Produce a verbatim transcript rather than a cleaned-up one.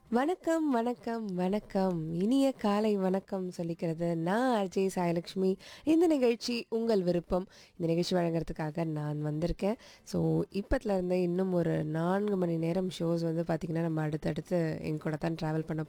வணக்கம், வணக்கம், வணக்கம். இனிய காலை வணக்கம் சொல்லிக்கிறது நான் ஆர்ஜே சாயலக்ஷ்மி. இந்த நிகழ்ச்சி உங்கள் விருப்பம். இந்த நிகழ்ச்சி வழங்குறதுக்காக நான் வந்திருக்கேன். ஸோ இப்பத்துலேருந்து இன்னும் ஒரு நான்கு மணி நேரம் ஷோஸ் வந்து பார்த்திங்கன்னா, நம்ம அடுத்தடுத்து என் கூட தான் ட்ராவல் பண்ண